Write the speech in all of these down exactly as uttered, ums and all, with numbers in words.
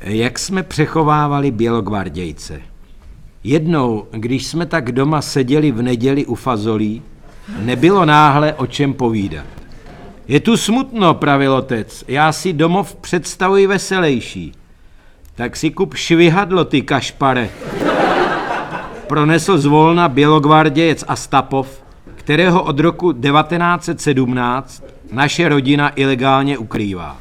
Jak jsme přechovávali bělogvardějce. Jednou, když jsme tak doma seděli v neděli u fazolí, nebylo náhle o čem povídat. Je tu smutno, pravil otec, já si domov představuji veselejší. Tak si kup švihadlo, ty kašpare. Pronesl zvolna bělogvardějec Astapov, kterého od roku devatenáct set sedmnáct naše rodina ilegálně ukrývá.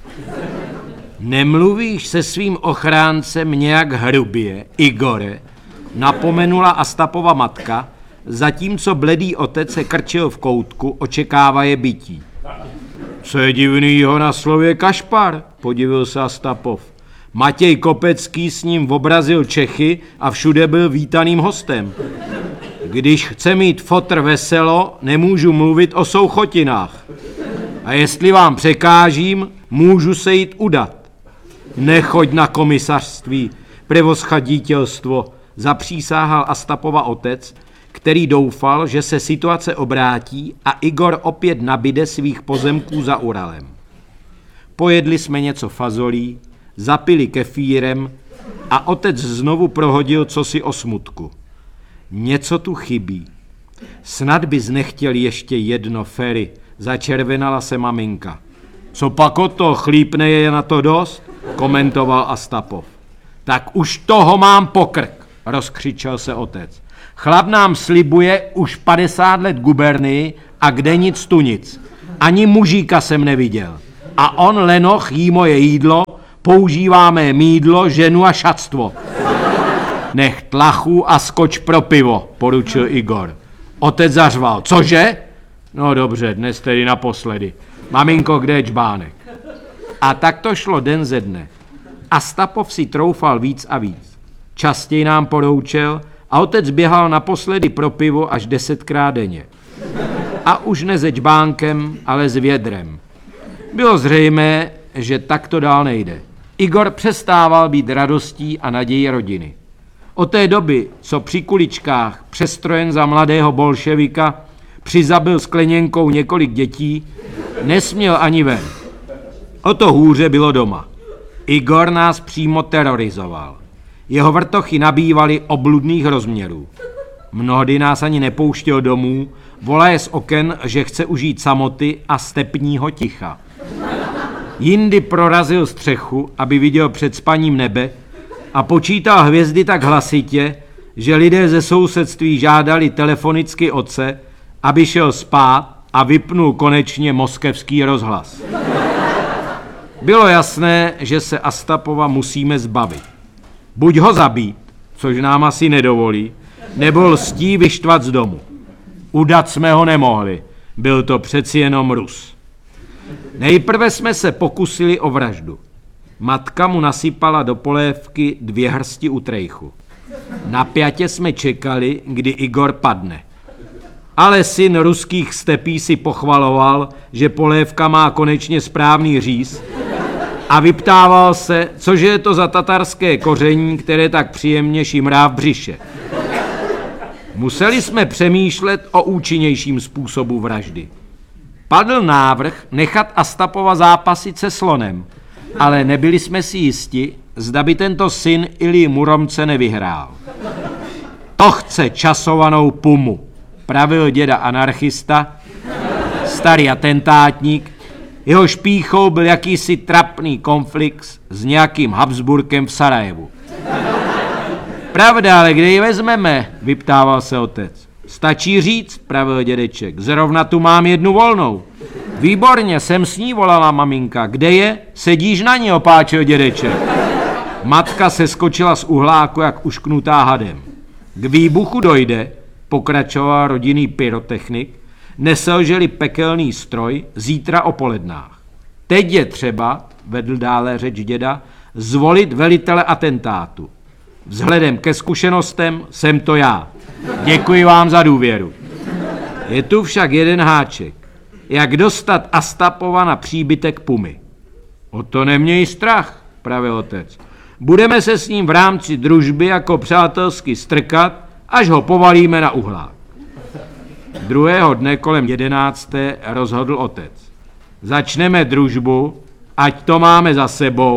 Nemluvíš se svým ochráncem nějak hrubě, Igore, napomenula Astapova matka, zatímco bledý otec se krčil v koutku, očekávaje bytí. Co je divnýho na slově kašpar, podivil se Astapov. Matěj Kopecký s ním obrazil Čechy a všude byl vítaným hostem. Když chce mít fotr veselo, nemůžu mluvit o souchotinách. A jestli vám překážím, můžu se jít udat. Nechoď na komisařství, prevoschadítelstvo, zapřísáhal Astapova otec, který doufal, že se situace obrátí a Igor opět nabyde svých pozemků za Uralem. Pojedli jsme něco fazolí, zapili kefírem a otec znovu prohodil cosi o smutku. Něco tu chybí. Snad bys nechtěl ještě jedno, Ferry, začervenala se maminka. Co pak o to, chlípne je na to dost? Komentoval Astapov. Tak už toho mám pokrk, rozkřičel se otec. Chlap nám slibuje už padesát let gubernii a kde nic tu nic. Ani mužíka jsem neviděl. A on lenoch jí moje jídlo, používáme mýdlo, ženu a šatstvo. Nech tlachu a skoč pro pivo, poručil Igor. Otec zařval. Cože? No dobře, dnes tedy naposledy. Maminko, kde je čbánek? A tak to šlo den ze dne. Astapov si troufal víc a víc. Častěji nám poroučel a otec běhal naposledy pro pivo až desetkrát denně. A už ne se čbánkem, ale s vědrem. Bylo zřejmé, že tak to dál nejde. Igor přestával být radostí a nadějí rodiny. Od té doby, co při kuličkách, přestrojen za mladého bolševika, přizabil skleněnkou několik dětí, nesměl ani ven. O to hůře bylo doma. Igor nás přímo terorizoval. Jeho vrtochy nabývaly obludných rozměrů. Mnohdy nás ani nepouštěl domů, volaje z oken, že chce užít samoty a stepního ticha. Jindy prorazil střechu, aby viděl před spaním nebe a počítal hvězdy tak hlasitě, že lidé ze sousedství žádali telefonicky otce, aby šel spát a vypnul konečně moskevský rozhlas. Bylo jasné, že se Astapova musíme zbavit. Buď ho zabít, což nám asi nedovolí, nebo lstí vyštvat z domu. Udat jsme ho nemohli, byl to přeci jenom Rus. Nejprve jsme se pokusili o vraždu. Matka mu nasypala do polévky dvě hrsti utrejchu. Napjatě jsme čekali, kdy Igor padne. Ale syn ruských stepí si pochvaloval, že polévka má konečně správný říz a vyptával se, cože je to za tatarské koření, které tak příjemně šimrá v břiše. Museli jsme přemýšlet o účinnějším způsobu vraždy. Padl návrh nechat Astapova zápasit se slonem, ale nebyli jsme si jisti, zda by tento syn Ilji Muromce nevyhrál. To chce časovanou pumu, pravil děda anarchista, starý atentátník, jeho špíchou byl jakýsi trapný konflikt s nějakým Habsburkem v Sarajevu. Pravda, ale kde ji vezmeme, vyptával se otec. Stačí říct, pravil dědeček, zrovna tu mám jednu volnou. Výborně, jsem s ní, volala maminka. Kde je? Sedíš na ní, opáčil dědeček. Matka se skočila z uhláku, jak ušknutá hadem. K výbuchu dojde, pokračoval rodinný pyrotechnik, neselželi pekelný stroj zítra o polednách. Teď je třeba, vedl dále řeč děda, zvolit velitele atentátu. Vzhledem ke zkušenostem jsem to já. Děkuji vám za důvěru. Je tu však jeden háček. Jak dostat Astapova na příbytek Pumy? O to neměj strach, pravil otec. Budeme se s ním v rámci družby jako přátelsky strkat, až ho povalíme na uhlák. Druhého dne kolem jedenácté rozhodl otec. Začneme družbu, ať to máme za sebou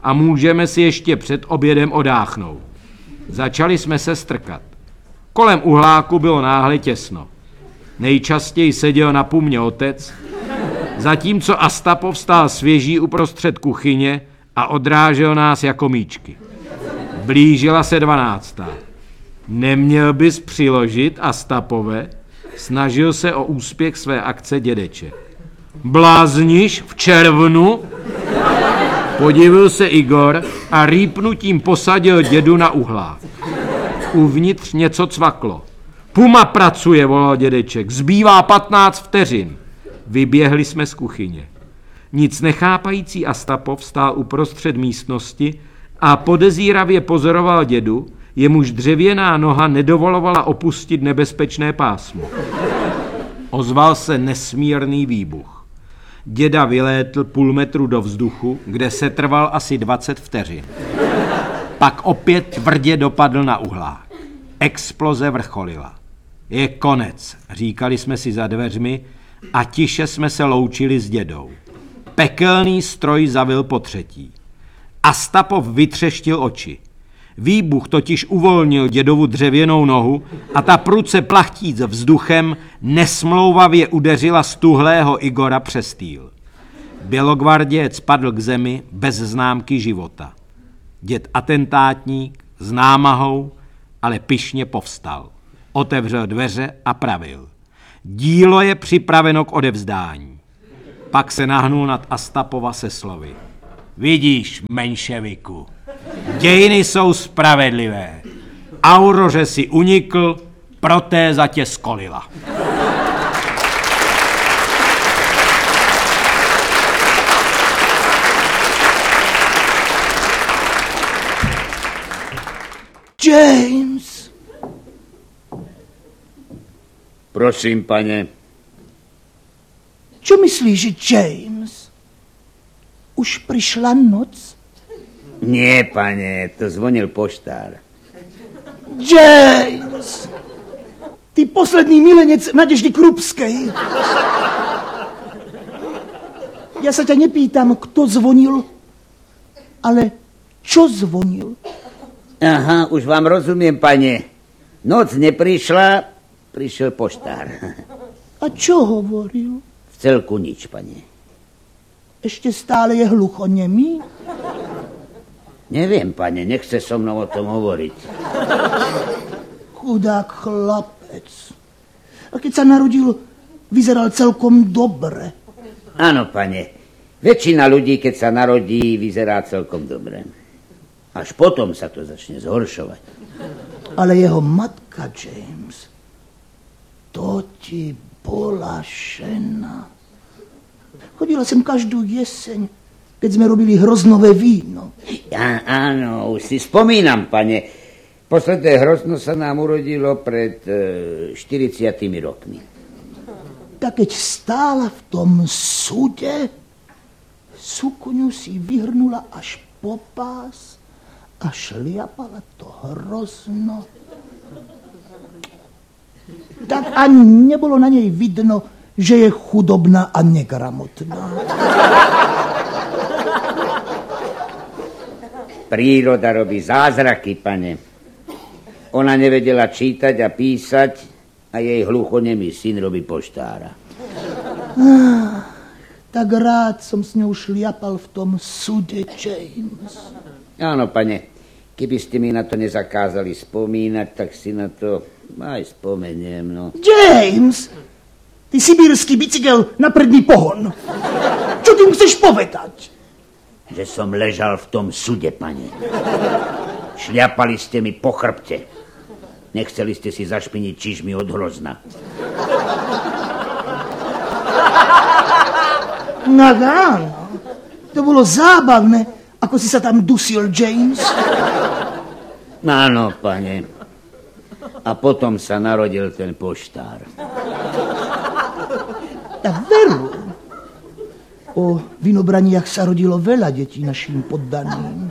a můžeme si ještě před obědem odáchnout. Začali jsme se strkat. Kolem uhláku bylo náhle těsno. Nejčastěji seděl na pumně otec, zatímco Astapov stál svěží uprostřed kuchyně a odrážel nás jako míčky. Blížila se dvanáctá. Neměl bys přiložit, Astapove? Snažil se o úspěch své akce dědeček. Blázniš v červnu? Podivil se Igor a rýpnutím posadil dědu na uhlák. Uvnitř něco cvaklo. Puma pracuje, volal dědeček, zbývá patnáct vteřin. Vyběhli jsme z kuchyně. Nic nechápající Astapov stál uprostřed místnosti a podezíravě pozoroval dědu, jemuž dřevěná noha nedovolovala opustit nebezpečné pásmo. Ozval se nesmírný výbuch. Děda vylétl půl metru do vzduchu, kde se trval asi dvacet vteřin. Pak opět tvrdě dopadl na uhlák. Exploze vrcholila. Je konec, říkali jsme si za dveřmi a tiše jsme se loučili s dědou. Pekelný stroj zavil po třetí. Astapov vytřeštil oči. Výbuch totiž uvolnil dědovu dřevěnou nohu a ta prudce plachtíc vzduchem nesmlouvavě udeřila stuhlého Igora přes týl. Bělogvarděc padl k zemi bez známky života. Děd atentátník s námahou, ale pyšně povstal. Otevřel dveře a pravil. Dílo je připraveno k odevzdání. Pak se nahnul nad Astapova se slovy. Vidíš, menševiku, dějiny jsou spravedlivé. Auroře si unikl, protéza tě skolila. James! Prosím, pane. Čo myslíš, James? Už přišla noc? Nie, pane, to zvonil poštár. James! Ty posledný milenec Nadeždy Krupskej. Ja sa ťa nepýtam, kto zvonil, ale čo zvonil? Aha, už vám rozumiem, pane. Noc neprišla, prišiel poštár. A čo hovoril? V celku nič, pane. Ešte stále je hluchonemý? Neviem, pane, nechce so mnou o tom hovoriť. Chudák chlapec. A keď sa narodil, vyzeral celkom dobre. Áno, pane. Väčšina ľudí, keď sa narodí, vyzerá celkom dobre. Až potom sa to začne zhoršovať. Ale jeho matka, James, to ti bola žena. Chodila sem každú jeseň, keď sme robili hroznové víno. Ja, áno, už si spomínam, pane. Posledné hrozno sa nám urodilo pred e, štyridsiatimi rokmi. Tak keď stála v tom súde, sukňu si vyhrnula až po pás a šliapala to hrozno. Tak ani nebolo na nej vidno, že je chudobná a negramotná. Príroda robí zázraky, pane. Ona nevedela čítať a písať a jej hluchonemý syn robí poštára. Ah, tak rád som s ňou šliapal v tom súde, James. Áno, pane. Keby ste mi na to nezakázali spomínať, tak si na to aj spomeniem, no. James! Ty sibírsky bicykel na predný pohon. Čo tým chceš povedať? Že som ležal v tom sude, pane. Šľapali ste mi po chrbte. Nechceli ste si zašpiniť čižmy od hrozna. No áno. To bolo zábavné, ako si sa tam dusil, James. Áno, pane. A potom sa narodil ten poštár. Tak veru. O vinobraniach sa rodilo veľa detí našim poddaným.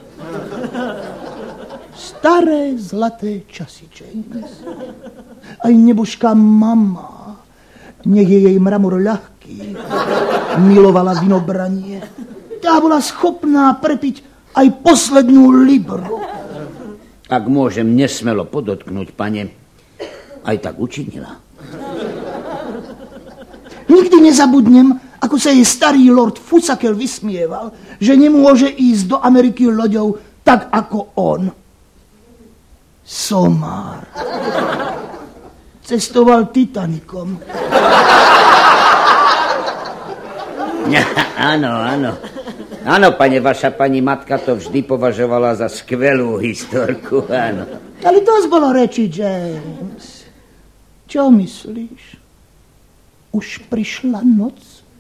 Staré zlaté časy, James. Aj nebožká mama, nech je jej mramor ľahký, milovala vinobranie. Tá bola schopná prepiť aj poslednú libru. Ak môžem nesmelo podotknúť, pane, aj tak učinila. Nikdy nezabudnem, ako sa jej starý lord Fusakel vysmieval, že nemôže ísť do Ameriky loďou tak ako on. Somár. Cestoval Titanikom. Áno, áno. Áno, pane, vaša pani matka to vždy považovala za skvelú historku, áno. Ale dosť bolo reči, James. Čo myslíš? Už prišla noc?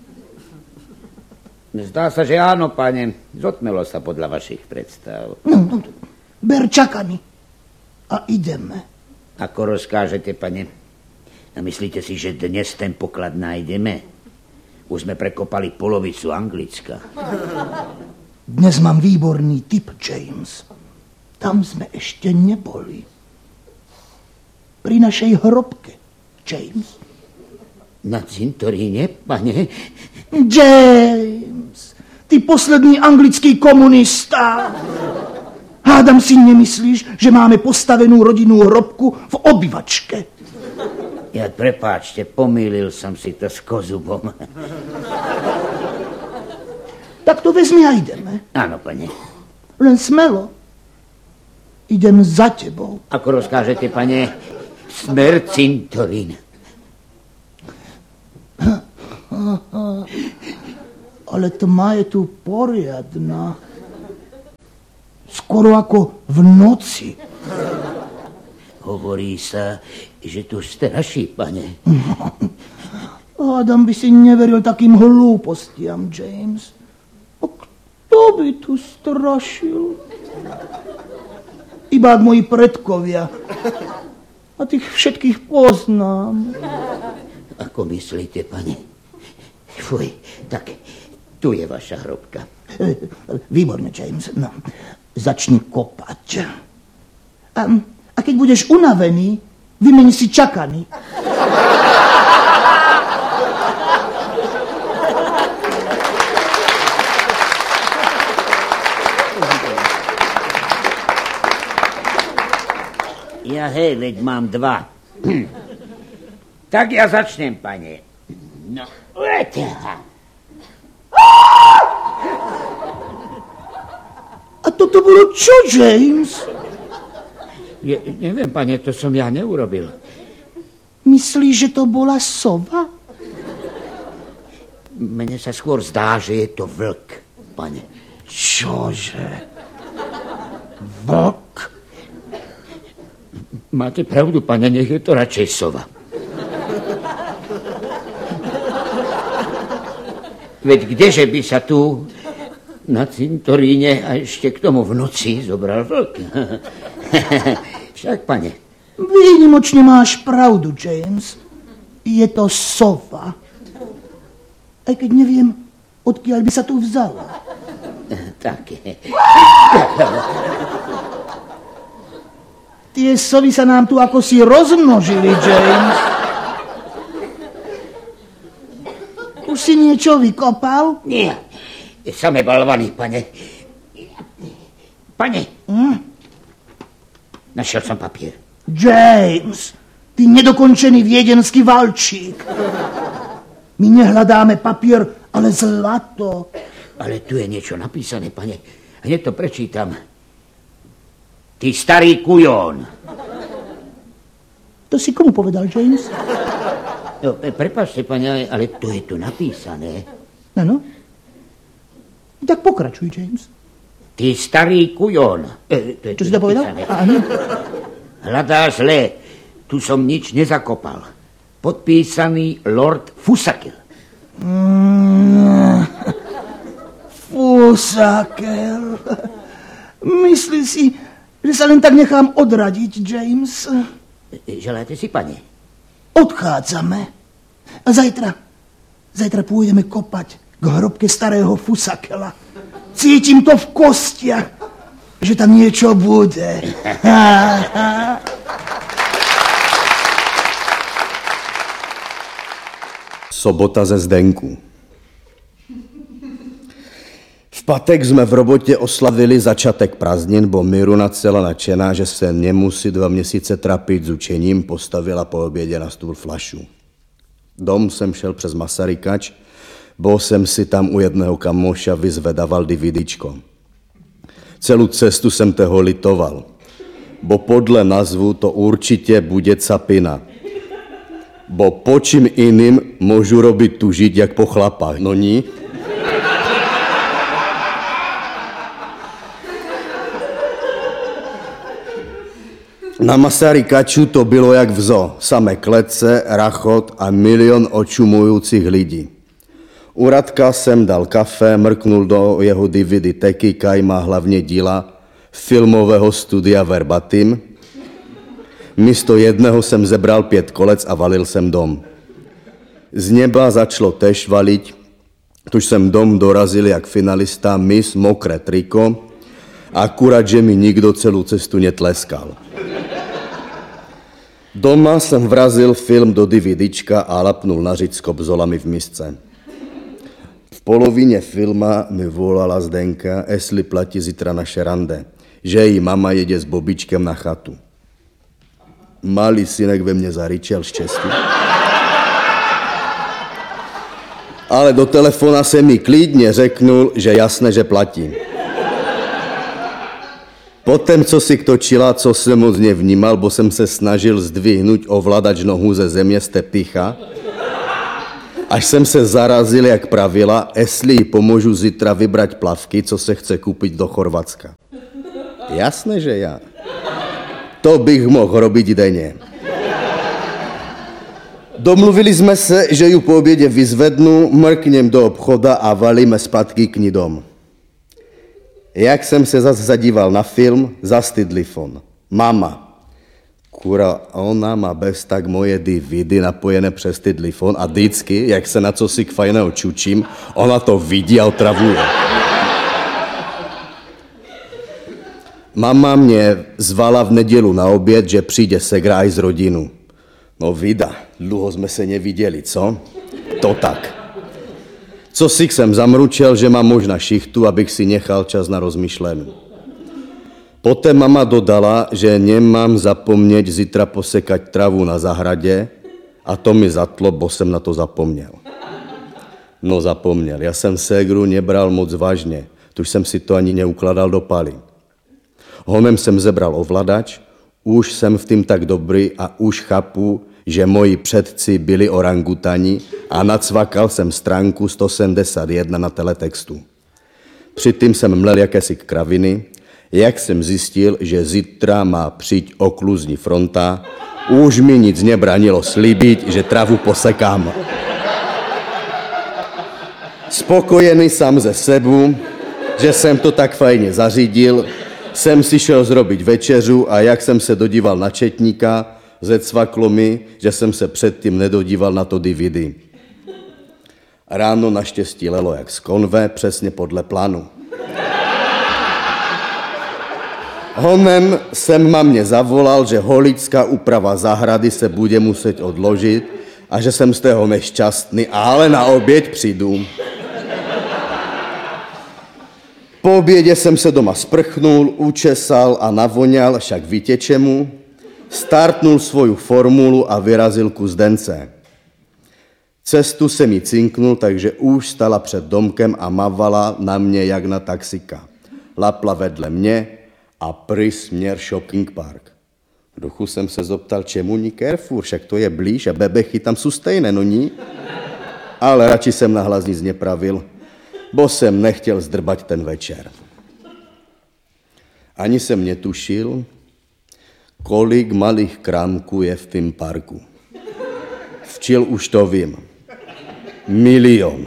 Zdá sa, že áno, pane. Zotmelo sa podľa vašich predstav. No, no, ber čakami a ideme. Ako rozkážete, pane? A myslíte si, že dnes ten poklad nájdeme? Už sme prekopali polovicu Anglicka. Dnes mám výborný tip, James. Tam sme ešte neboli. Pri našej hrobke, James. Na cintoríne, pane? James, ty posledný anglický komunista. Hádam si nemyslíš, že máme postavenú rodinnú hrobku v obývačke. Ja, prepáčte, pomýlil som si to s kozubom. Tak to vezmi a ideme. Áno, pane. Len smelo. Idem za tebou. Ako rozkážete, pane? Smer cintorín. Ale tma je tu poriadna. Skoro ako v noci. Hovorí sa, že tu straší, pane. Adam by si neveril takým hlúpostiam, James. A kto by tu strašil? Iba moji predkovia. A tých všetkých poznám. Ako myslíte, pane? Fuj, tak tu je vaša hrobka. Výborne, James. No, začni kopať. A, a keď budeš unavený, vymeni si čakany. Ja hej, veď mám dva. Tak ja začnem, pane. No, leťa. A toto bolo čo, James? Je, neviem, pane, to som ja neurobil. Myslíš, že to bola sova? Mne sa skôr zdá, že je to vlk, pane. Čože? Vlk? Máte pravdu, pane, nech je to radšej sova. Veď kdeže by sa tu na cintoríne a ešte k tomu v noci zobral vlk? Však, pane. Výnimočne máš pravdu, James. Je to sova. Aj keď neviem, odkiaľ by sa tu vzala. Tak. Tie sovy sa nám tu ako si rozmnožili, James. Už si niečo vykopal? Nie, samé balvany, pane. Pane, Hm? našiel som papier. James, ty nedokončený viedenský valčík. My nehľadáme papier, ale zlato. Ale tu je niečo napísané, pane. Hneď to prečítam. Ty starý kujón. To si komu povedal, James? No, prepáčte, pane, ale to je tu napísané. Áno. Tak pokračuj, James. Ty starý kujón. E, to je Čo tu si to povedal? napísané. Áno. Hľadáš zle. Tu som nič nezakopal. Podpísaný Lord Fusakel. Mm, Fusakel. Myslí si, že sa len tak nechám odradiť, James? Želáte si, pane? Odchádzame. A zajtra, zajtra pôjdeme kopať k hrobke starého Fusakela. Cítim to v kostiach, že tam niečo bude. Sobota ze Zdenku. V V pátek jsme v robotě oslavili začátek prázdnin, bo Miruna celá nadšená, že se nemusí dva měsíce trapit s učením, postavila po obědě na stůl flašu. Dom jsem šel přes Masarykač, bo jsem si tam u jedného kamoša vyzvedaval DVDčko. Celou cestu jsem toho litoval, bo podle názvu to určitě bude capina. Bo po čím jiným můžu robit tužit jak po chlapách, no ní? Na Masarykaču to bylo jak v zoo, samé klece, rachot a milion očumujících lidí. U Radka jsem dal kafe, mrknul do jeho D V D teky, kaj má hlavně díla filmového studia Verbatim. Místo jedného jsem zebral pět kolec a valil jsem dom. Z neba začalo tež valit, tuž jsem dom dorazil jak finalista Miss Mokré triko, akurát, že mi nikdo celou cestu netleskal. Doma jsem vrazil film do DVDčka a lapnul na řiď s kobzolami v misce. V polovině filma mi volala Zdenka, jestli platí zítra naše rande, že její mama jede s Bobičkem na chatu. Malý synek ve mně zaryčel štěstí. Ale do telefona se mi klidně řeknul, že jasné, že platí. Potom, co si točila, co jsem moc nevnímal, bo jsem se snažil zdvihnout ovladač nohu ze země z tepícha, až jsem se zarazil, jak pravila, jestli jí pomůžu zítra vybrat plavky, co se chce koupit do Chorvatska. Jasné, že já. To bych mohl robit denně. Domluvili jsme se, že ju po obědě vyzvednu, mrknem do obchoda a valíme zpátky k ní dom. Jak jsem se zase zadíval na film, zastydlý fon. Mama. Kura, ona má bez tak moje D V D napojené přes tydlifon a vždycky, jak se na co si k fajného čučím, ona to vidí a otravuje. Mama mě zvala v nedělu na oběd, že přijde segra aj z rodinu. No vida, dlouho jsme se neviděli, co? To tak. Co si jsem zamručel, že mám možná šichtu, abych si nechal čas na rozmyšlení. Poté mama dodala, že nemám zapomnět zítra posekať travu na zahradě a to mi zatlo, bo jsem na to zapomněl. No zapomněl, já jsem ségru nebral moc vážně, tuž jsem si to ani neukladal do paly. Honem jsem zebral ovladač, už jsem v tím tak dobrý a už chápu, že moji předci byli orangutani a nacvakal jsem stránku sto sedmdesát jedna na teletextu. Předtím jsem mlel jakési kraviny, jak jsem zjistil, že zítra má přijít okluzní fronta, už mi nic nebránilo slíbit, že travu posekám. Spokojený sám ze sebu, že jsem to tak fajně zařídil, jsem si šel zrobit večeřu a jak jsem se dodíval na četníka, zecvaklo mi, že jsem se předtím nedodíval na to D V D. Ráno naštěstí lelo jak z konve, přesně podle plánu. Honem jsem mamě zavolal, že holická úprava zahrady se bude muset odložit a že jsem z toho nešťastný, ale na oběd přijdu. Po obědě jsem se doma sprchnul, učesal a navoňal, však víte čemu, startnul svoju formulu a vyrazil ku Zdence. Cestu se mi cinknul, takže už stala před domkem a mavala na mě jak na taxika. Lapla vedle mě a prý směr shopping park. V duchu jsem se zoptal, čemu ní Carrefour, však to je blíž a bebechy tam jsou stejné, no ní? Ale radši jsem nahlas nic nepravil, bo jsem nechtěl zdrbat ten večer. Ani jsem netušil, kolik malých krámků je v tom parku. Včil už to vím. Milion.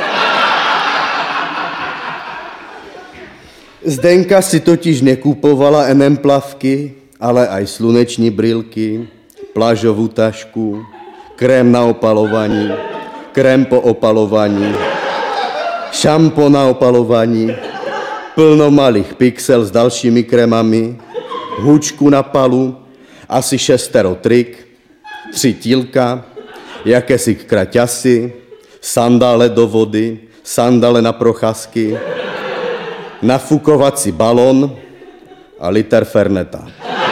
Zdenka si totiž nekupovala enem plavky, ale aj sluneční brýlky, plážovou tašku, krém na opalování, krém po opalování, šampo na opalování, plno malých pixel s dalšími krémami, hůčku na palu, asi šestero trik, tři tílka, jakési kraťasy, sandále do vody, sandále na procházky, nafukovací balon a liter Ferneta.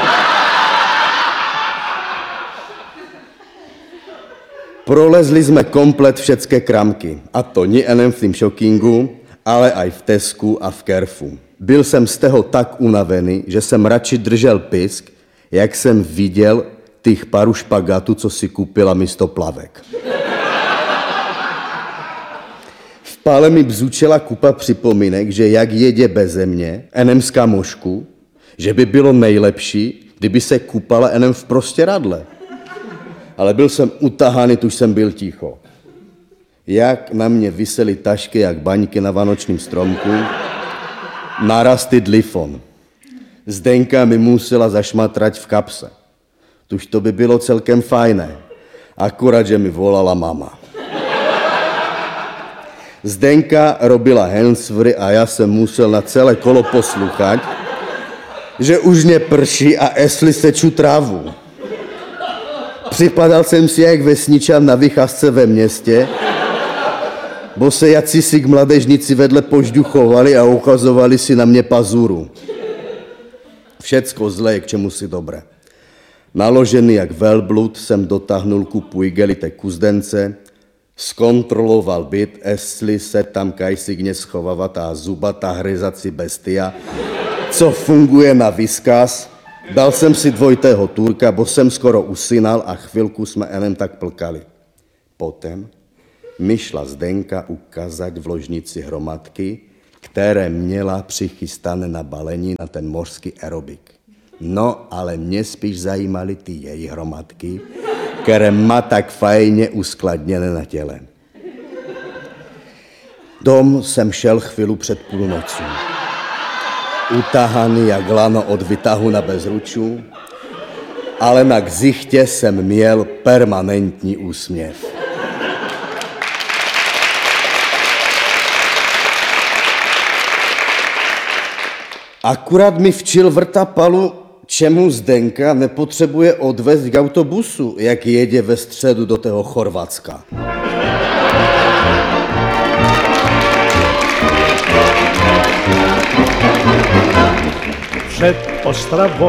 Prolezli jsme komplet všetké kramky. A to nie jen v tým shoppingu, ale aj v Tesku a v Kerfu. Byl jsem z toho tak unavený, že jsem radši držel pisk, jak jsem viděl těch paru špagátů, co si koupila místo plavek. V pále mi bzučela kupa připomínek, že jak jedě beze mě, enem z kamošku, že by bylo nejlepší, kdyby se kupala enem v prostěradle. Ale byl jsem utahaný, tuž jsem byl ticho. Jak na mě visely tašky, jak baňky na vánočním stromku, naraz ty dlifon. Zdenka mi musela zašmatrať v kapse. Tuž to by bylo celkem fajné. Akurát, že mi volala mama. Zdenka robila handsfree a já jsem musel na celé kolo poslouchat, že už mě prší a esli seču trávu. Připadal jsem si jak vesničan na vycházce ve městě, bo se jací mladežníci vedle požduchovali a ukazovali si na mě pazuru. Všecko zlé je k čemu si dobré. Naložený jak velblud jsem dotáhnul kupu igelité kuzdence, zkontroloval byt, jestli se tam kajsigně schovává ta zubatá hryzací bestia, co funguje na výzkaz. Dal jsem si dvojitého Turka, bo jsem skoro usínal a chvilku jsme enem tak plkali. Potom mi šla Zdenka ukázat v ložnici hromadky, které měla přichystané na balení na ten mořský aerobik. No, ale mě spíš zajímaly ty její hromadky, které má tak fajně uskladněné na těle. Dom jsem šel chvíli před půlnocí. Utahaný jak lano od vytahu na bezruču, ale na ksichtě jsem měl permanentní úsměv. Akurát mi včil vrtapalu, čemu Zdenka nepotřebuje odvést k autobusu, jak jede ve středu do toho Chorvatska. Před Ostravou